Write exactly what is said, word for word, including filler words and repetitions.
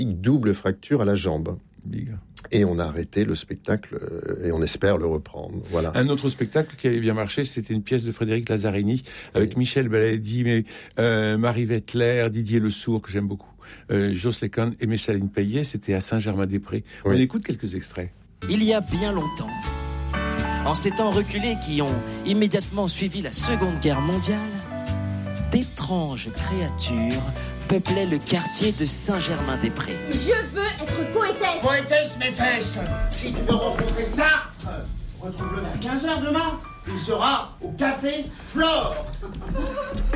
double fracture à la jambe. Big. Et on a arrêté le spectacle euh, et on espère le reprendre. Voilà. Un autre spectacle qui avait bien marché, c'était une pièce de Frédéric Lazzarini avec oui. Michel Baladi, mais, euh, Marie Wettler, Didier Le Sourd, que j'aime beaucoup, euh, Joss Lecan et Messaline Payet. C'était à Saint-Germain-des-Prés. Oui. On écoute quelques extraits. Il y a bien longtemps, en ces temps reculés qui ont immédiatement suivi la Seconde Guerre mondiale, d'étranges créatures peuplaient le quartier de Saint-Germain-des-Prés. Je veux être poétesse. Poétesse, mes fesses. Si tu veux rencontrer Sartre, retrouve-le vers quinze heures demain. Il sera au café Flore.